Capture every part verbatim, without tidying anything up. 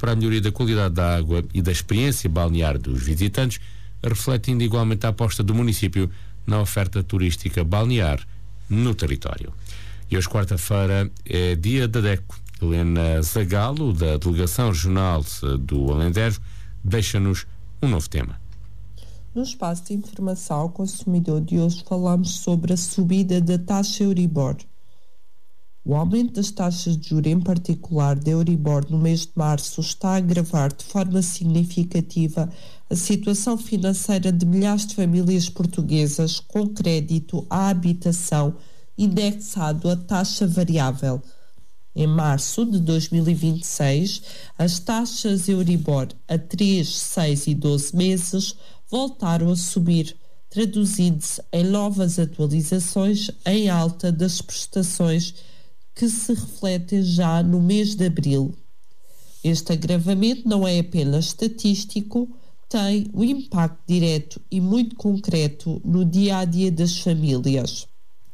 para a melhoria da qualidade da água e da experiência balnear dos visitantes, refletindo igualmente a aposta do município na oferta turística balnear no território. E hoje, quarta-feira, é dia da DECO. Helena Zagalo, da Delegação Regional do Alentejo, deixa-nos um novo tema. No espaço de informação ao consumidor de hoje falamos sobre a subida da taxa Euribor. O aumento das taxas de juros, em particular da Euribor, no mês de março, está a agravar de forma significativa a situação financeira de milhares de famílias portuguesas com crédito à habitação indexado à taxa variável. Em março de dois mil e vinte e seis, as taxas Euribor a três, seis e doze meses voltaram a subir, traduzindo-se em novas atualizações em alta das prestações que se refletem já no mês de abril. Este agravamento não é apenas estatístico, tem um impacto direto e muito concreto no dia-a-dia das famílias.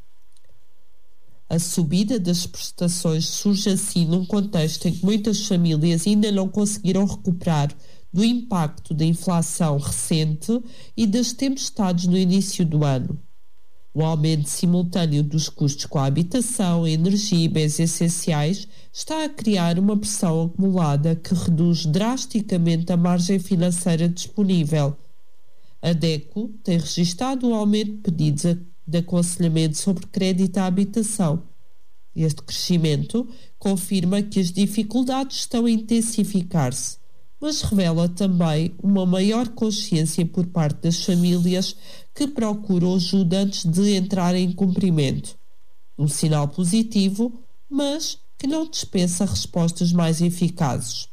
A subida das prestações surge assim num contexto em que muitas famílias ainda não conseguiram recuperar do impacto da inflação recente e das tempestades no início do ano. O aumento simultâneo dos custos com a habitação, energia e bens essenciais está a criar uma pressão acumulada que reduz drasticamente a margem financeira disponível. A DECO tem registado o aumento de pedidos de aconselhamento sobre crédito à habitação. Este crescimento confirma que as dificuldades estão a intensificar-se, mas revela também uma maior consciência por parte das famílias que procuram ajuda antes de entrar em cumprimento. Um sinal positivo, mas que não dispensa respostas mais eficazes.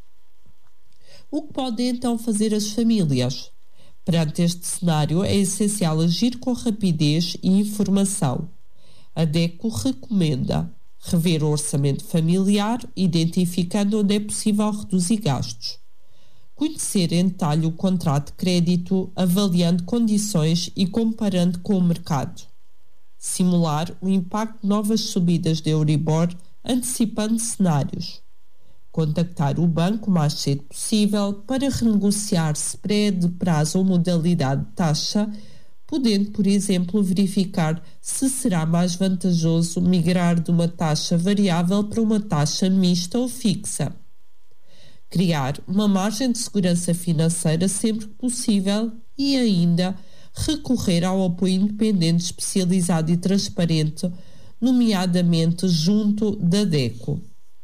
O que podem então fazer as famílias? Perante este cenário, é essencial agir com rapidez e informação. A DECO recomenda rever o orçamento familiar, identificando onde é possível reduzir gastos. Conhecer em detalhe o contrato de crédito, avaliando condições e comparando com o mercado. Simular o impacto de novas subidas de Euribor, antecipando cenários. Contactar o banco o mais cedo possível para renegociar spread, prazo ou modalidade de taxa, podendo, por exemplo, verificar se será mais vantajoso migrar de uma taxa variável para uma taxa mista ou fixa. Criar uma margem de segurança financeira sempre que possível e ainda recorrer ao apoio independente, especializado e transparente, nomeadamente junto da DECO.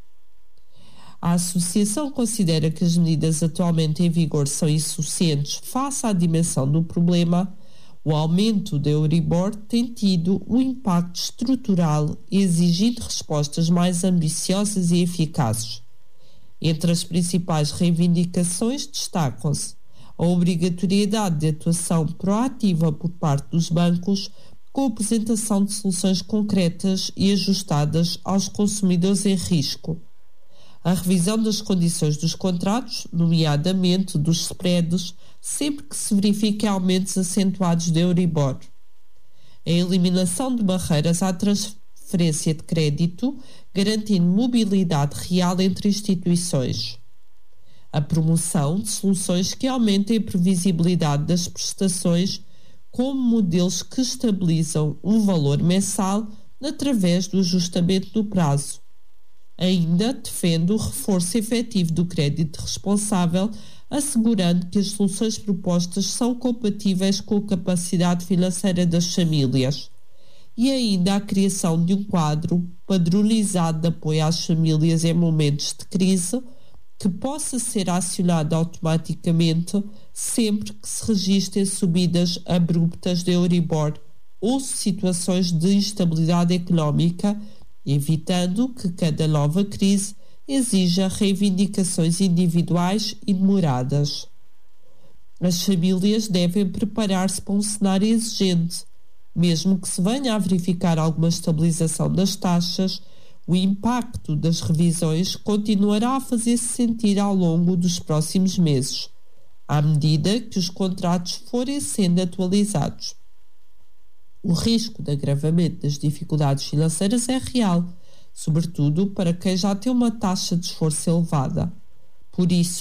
A Associação considera que as medidas atualmente em vigor são insuficientes face à dimensão do problema. O aumento da Euribor tem tido um impacto estrutural, exigindo respostas mais ambiciosas e eficazes. Entre as principais reivindicações destacam-se a obrigatoriedade de atuação proativa por parte dos bancos, com a apresentação de soluções concretas e ajustadas aos consumidores em risco, a revisão das condições dos contratos, nomeadamente dos spreads, sempre que se verifiquem aumentos acentuados de Euribor, a eliminação de barreiras à transferência de crédito, garantindo mobilidade real entre instituições, a promoção de soluções que aumentem a previsibilidade das prestações, como modelos que estabilizam um valor mensal através do ajustamento do prazo. Ainda defende o reforço efetivo do crédito responsável, assegurando que as soluções propostas são compatíveis com a capacidade financeira das famílias. E ainda a criação de um quadro padronizado de apoio às famílias em momentos de crise, que possa ser acionado automaticamente sempre que se registrem subidas abruptas de Euribor ou situações de instabilidade económica, evitando que cada nova crise exija reivindicações individuais e demoradas. As famílias devem preparar-se para um cenário exigente. Mesmo que se venha a verificar alguma estabilização das taxas, o impacto das revisões continuará a fazer-se sentir ao longo dos próximos meses, à medida que os contratos forem sendo atualizados. O risco de agravamento das dificuldades financeiras é real, sobretudo para quem já tem uma taxa de esforço elevada. Por isso,